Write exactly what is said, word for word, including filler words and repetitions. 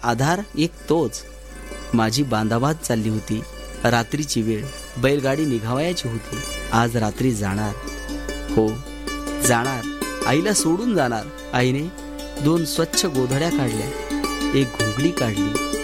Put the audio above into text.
आधार एक तोच. माझी बांधाबाद चालली होती. रात्रीची वेळ, बैलगाडी निघावायची होती. आज रात्री जाणार, हो जाणार. आईला सोडून जाणार. आईने दोन स्वच्छ गोधड्या काढल्या, एक घुगडी काढली,